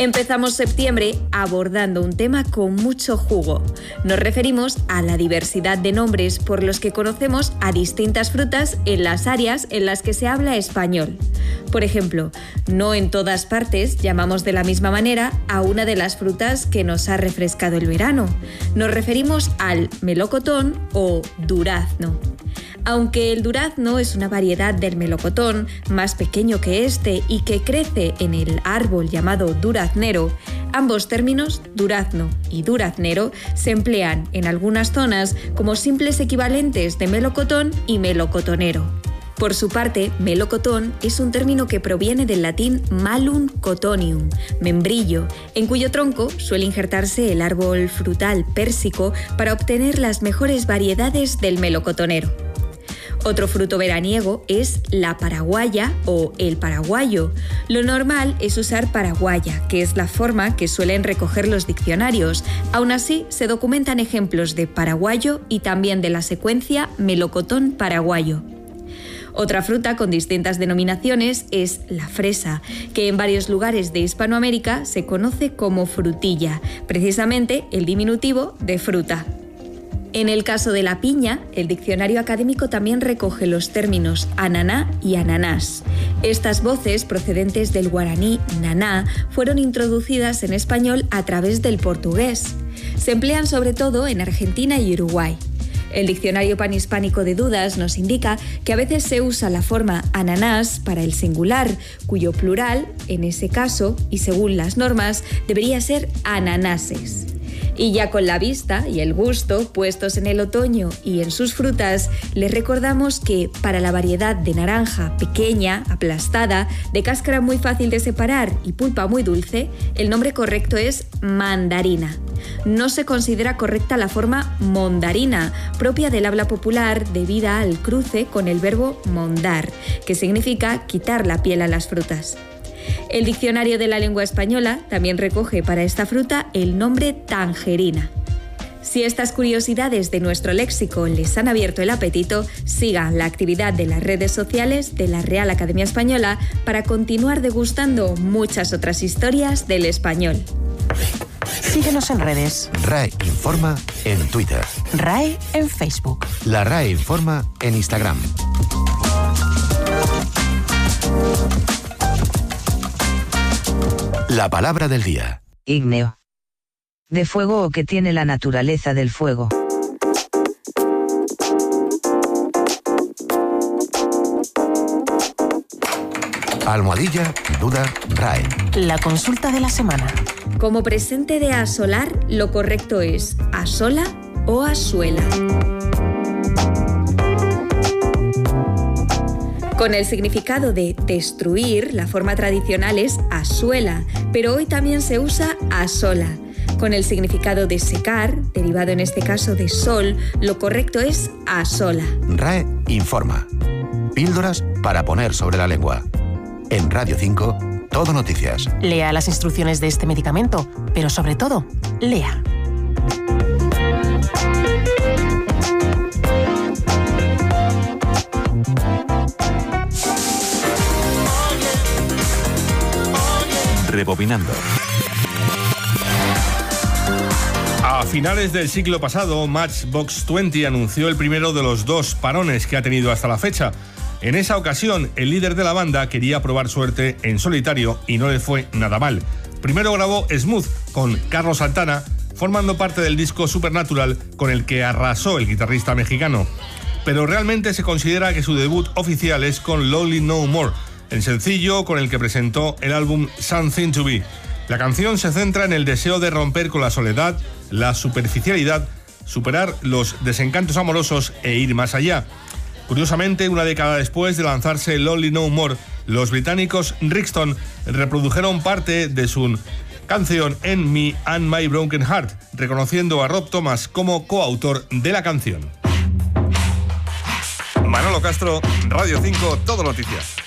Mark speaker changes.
Speaker 1: Empezamos septiembre abordando un tema con mucho jugo. Nos referimos a la diversidad de nombres por los que conocemos a distintas frutas en las áreas en las que se habla español. Por ejemplo, no en todas partes llamamos de la misma manera a una de las frutas que nos ha refrescado el verano. Nos referimos al melocotón o durazno. Aunque el durazno es una variedad del melocotón, más pequeño que este y que crece en el árbol llamado duraznero, ambos términos, durazno y duraznero, se emplean en algunas zonas como simples equivalentes de melocotón y melocotonero. Por su parte, melocotón es un término que proviene del latín malum cotonium, membrillo, en cuyo tronco suele injertarse el árbol frutal pérsico para obtener las mejores variedades del melocotonero. Otro fruto veraniego es la paraguaya o el paraguayo. Lo normal es usar paraguaya, que es la forma que suelen recoger los diccionarios. Aún así, se documentan ejemplos de paraguayo y también de la secuencia melocotón paraguayo. Otra fruta con distintas denominaciones es la fresa, que en varios lugares de Hispanoamérica se conoce como frutilla, precisamente el diminutivo de fruta. En el caso de la piña, el diccionario académico también recoge los términos ananá y ananás. Estas voces, procedentes del guaraní naná, fueron introducidas en español a través del portugués. Se emplean sobre todo en Argentina y Uruguay. El diccionario panhispánico de Dudas nos indica que a veces se usa la forma ananás para el singular, cuyo plural, en ese caso, y según las normas, debería ser ananases. Y ya con la vista y el gusto puestos en el otoño y en sus frutas, les recordamos que para la variedad de naranja pequeña, aplastada, de cáscara muy fácil de separar y pulpa muy dulce, el nombre correcto es mandarina. No se considera correcta la forma mondarina, propia del habla popular debida al cruce con el verbo mondar, que significa quitar la piel a las frutas. El diccionario de la lengua española también recoge para esta fruta el nombre tangerina. Si estas curiosidades de nuestro léxico les han abierto el apetito, sigan la actividad de las redes sociales de la Real Academia Española para continuar degustando muchas otras historias del español.
Speaker 2: Síguenos en redes.
Speaker 3: RAE Informa en Twitter.
Speaker 2: RAE en Facebook.
Speaker 3: La RAE Informa en Instagram. La palabra del día.
Speaker 4: Ígneo. De fuego o que tiene la naturaleza del fuego.
Speaker 3: Almohadilla, duda, RAE.
Speaker 2: La consulta de la semana.
Speaker 1: Como presente de asolar, lo correcto es asola o asuela. Con el significado de destruir, la forma tradicional es asuela, pero hoy también se usa asola. Con el significado de secar, derivado en este caso de sol, lo correcto es asola.
Speaker 3: RAE Informa. Píldoras para poner sobre la lengua. En Radio 5, Todo Noticias.
Speaker 2: Lea las instrucciones de este medicamento, pero sobre todo, lea.
Speaker 5: Rebobinando. A finales del siglo pasado, Matchbox 20 anunció el primero de los dos parones que ha tenido hasta la fecha. En esa ocasión, el líder de la banda quería probar suerte en solitario y no le fue nada mal. Primero grabó Smooth con Carlos Santana, formando parte del disco Supernatural con el que arrasó el guitarrista mexicano. Pero realmente se considera que su debut oficial es con Lonely No More, el sencillo con el que presentó el álbum Something to Be. La canción se centra en el deseo de romper con la soledad, la superficialidad, superar los desencantos amorosos e ir más allá. Curiosamente, una década después de lanzarse Lonely No More, los británicos Rixton reprodujeron parte de su canción en Me and My Broken Heart, reconociendo a Rob Thomas como coautor de la canción. Manolo Castro, Radio 5, Todo Noticias.